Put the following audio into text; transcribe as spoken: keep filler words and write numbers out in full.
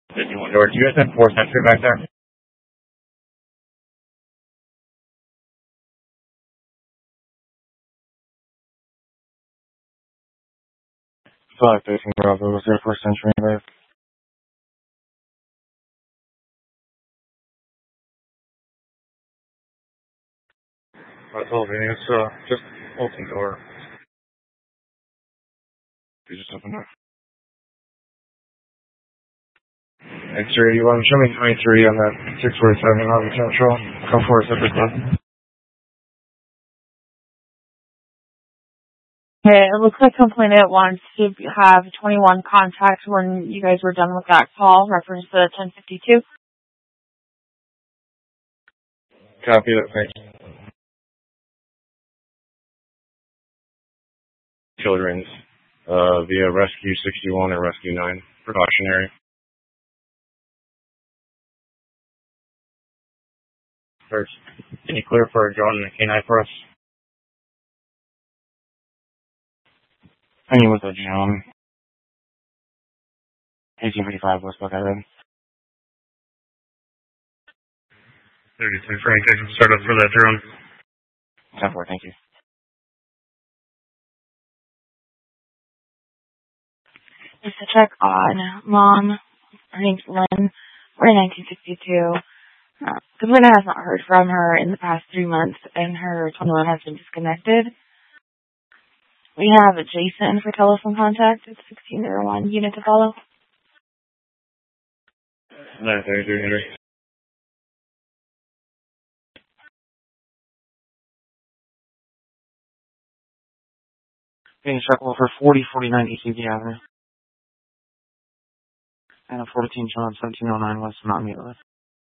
fifty-one George. You guys have four Century back there? five thirteen Bravo. Was there four Century there? I told you, it's uh, just open door. You just open door. X-ray, you want to show me twenty-three on that six forty-seven Harvey Central? Come for a separate one. Okay, it looks like complainant wants to have twenty-one contact when you guys were done with that call, reference to ten fifty-two. Copy that, thanks. Children's, uh, via Rescue sixty-one or Rescue nine, precautionary. First, can you clear for a drone and a canine for us? I need with a drone. eighteen fifty-five West Buckeye Road. thirty-three Frank, I can start up for that drone. ten four, thank you. Just to check on mom. Her name's Lynn. We're in nineteen sixty-two. Uh, complainant has not heard from her in the past three months, and her twenty-one has been disconnected. We have Jason for telephone contact. It's sixteen oh one. Unit to follow. nine thirty-three Henry. Being check for forty forty-nine E C B Avenue. And a fourteen John seventeen oh nine West Mountain Meatless.